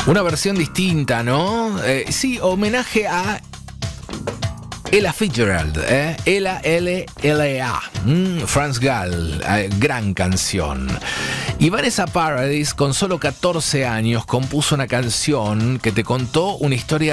Una versión distinta, ¿no? Sí, homenaje a Ella Fitzgerald, Ella, L-L-A, Franz Gall, gran canción. Y Vanessa Paradis, con solo 14 años, compuso una canción que te contó una historia